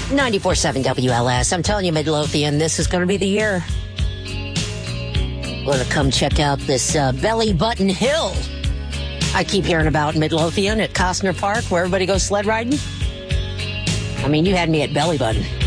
94.7 WLS. I'm telling you, Midlothian, this is going to be the year. Want to come check out this Belly Button Hill I keep hearing about in Midlothian at Costner Park, where everybody goes sled riding? I mean, you had me at Belly Button.